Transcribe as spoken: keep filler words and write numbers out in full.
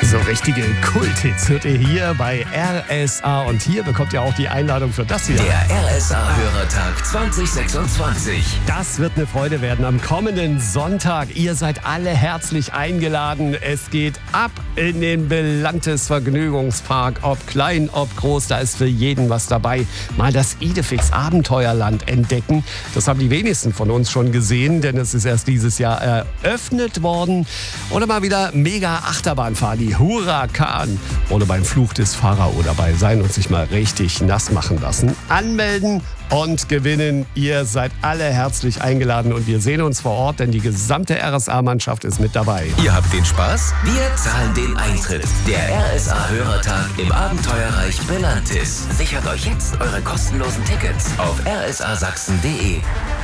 So richtige Kulthits hört ihr hier bei R S A und hier bekommt ihr auch die Einladung für das hier. Der R S A-Hörertag zwanzig sechsundzwanzig. Das wird eine Freude werden am kommenden Sonntag. Ihr seid alle herzlich eingeladen. Es geht ab in den Belantes Vergnügungspark. Ob klein, ob groß, da ist für jeden was dabei. Mal das Idefix Abenteuerland entdecken. Das haben die wenigsten von uns schon gesehen, denn es ist erst dieses Jahr eröffnet worden. Oder mal wieder mega Achterbahn fahren, die Huracan. Oder beim Fluch des Pharao dabei sein und sich mal richtig nass machen lassen. Anmelden und gewinnen. Ihr seid alle herzlich eingeladen und wir sehen uns vor Ort, denn die gesamte R S A-Mannschaft ist mit dabei. Ihr habt den Spaß? Wir zahlen den Eintritt. Der R S A-Hörertag im Abenteuerreich Belantis. Sichert euch jetzt eure kostenlosen Tickets auf r s a sachsen punkt d e.